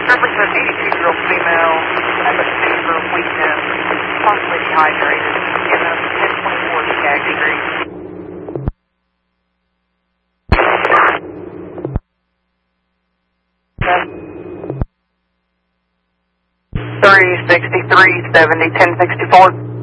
Represent 82-year-old female, have a fever, weakness, possibly dehydrated, EMS 1024 skag degree. 363, 70, 1064.